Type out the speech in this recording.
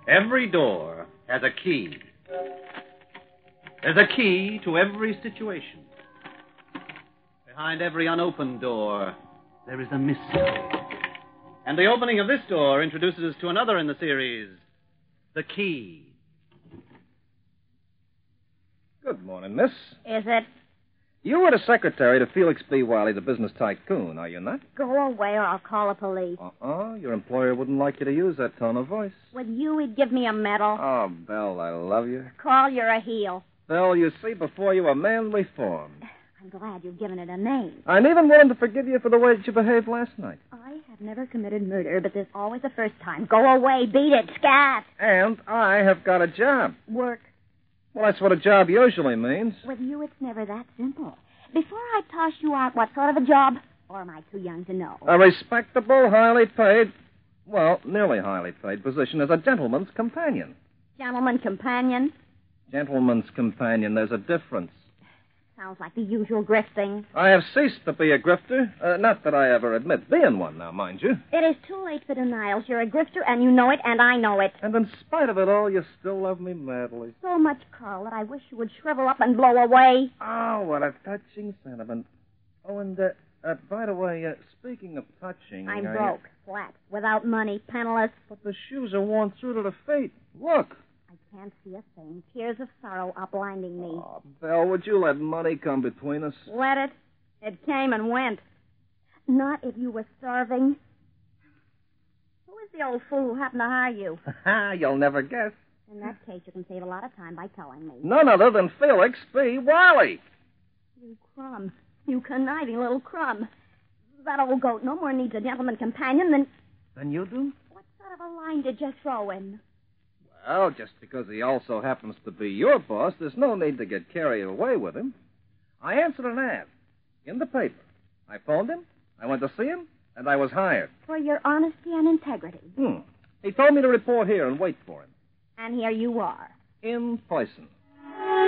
Every door has a key. There's a key to every situation. Behind every unopened door, there is a mystery. And the opening of this door introduces us to another in the series, The Key. Good morning, miss. Is it? You were the secretary to Felix B. Wiley, the business tycoon, are you not? Go away or I'll call the police. Your employer wouldn't like you to use that tone of voice. With you, he'd give me a medal. Oh, Belle, I love you. Call you're a heel. Belle, you see before you a man reformed. I'm glad you've given it a name. I'm even willing to forgive you for the way that you behaved last night. I have never committed murder, but there's always a first time. Go away, beat it, scat. And I have got a job. Work. Well, that's what a job usually means. With you, it's never that simple. Before I toss you out, what sort of a job? Or am I too young to know? A respectable, highly paid, well, nearly highly paid position as a gentleman's companion. Gentleman companion? Gentleman's companion, there's a difference. Sounds like the usual grifting. I have ceased to be a grifter. Not that I ever admit being one now, mind you. It is too late for denials. You're a grifter, and you know it, and I know it. And in spite of it all, you still love me madly. So much, Carl, that I wish you would shrivel up and blow away. Oh, what a touching sentiment. Oh, and, by the way, speaking of touching... I'm broke, flat, without money, penniless. But the shoes are worn through to the feet. Look. I can't see a thing. Tears of sorrow are blinding me. Oh, Belle, would you let money come between us? Let it? It came and went. Not if you were starving. Who is the old fool who happened to hire you? You'll never guess. In that case, you can save a lot of time by telling me. None other than Felix B. Wiley. You crumb. You conniving little crumb. That old goat no more needs a gentleman companion than... Than you do? What sort of a line did you throw in? Well, just because he also happens to be your boss, there's no need to get carried away with him. I answered an ad in the paper. I phoned him, I went to see him, and I was hired. For your honesty and integrity. He told me to report here and wait for him. And here you are. In person.